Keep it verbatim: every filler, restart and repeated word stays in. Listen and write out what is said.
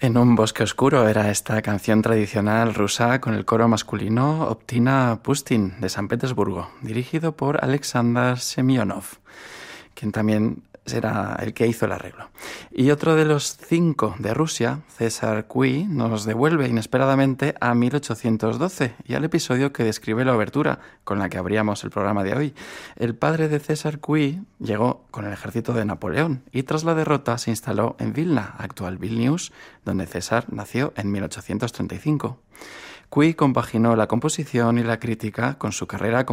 En un bosque oscuro era esta canción tradicional rusa con el coro masculino Optina Pustin de San Petersburgo, dirigido por Alexander Semyonov, quien también será el que hizo el arreglo. Y otro de los cinco de Rusia, César Cui, nos devuelve inesperadamente a mil ochocientos doce y al episodio que describe la obertura con la que abríamos el programa de hoy. El padre de César Cui llegó con el ejército de Napoleón y tras la derrota se instaló en Vilna, actual Vilnius, donde César nació en mil ochocientos treinta y cinco. Cui compaginó la composición y la crítica con su carrera como